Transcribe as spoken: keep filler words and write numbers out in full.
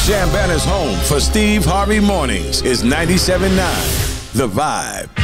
Chambana's home for Steve Harvey Mornings is ninety-seven point nine The Vibe.